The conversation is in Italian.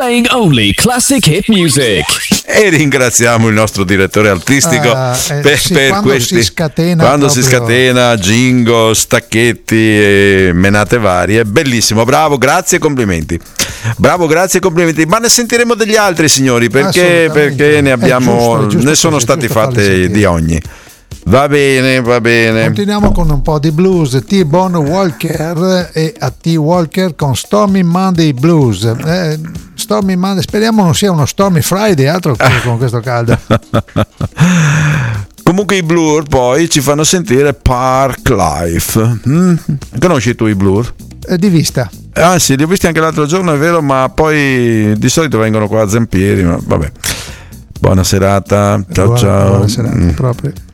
Playing only classic hit music. E ringraziamo il nostro direttore artistico per questi quando si scatena jingle, stacchetti e menate varie. Bellissimo, bravo, grazie e complimenti. Bravo, grazie e complimenti. Ma ne sentiremo degli altri, signori, perché ne abbiamo, giusto ne sono stati fatte di ogni. Va bene. Continuiamo con un po' di blues. T-Bone Walker e a T. Walker con Stormy Monday Blues. Stormy Monday, speriamo non sia uno Stormy Friday, altro con questo caldo. Comunque i Blur poi ci fanno sentire Park Life. Conosci tu i Blur? Di vista. Ah sì, li ho visti anche l'altro giorno, è vero, ma poi di solito vengono qua a Zampieri, ma vabbè. Buona serata, ciao. Buona serata proprio.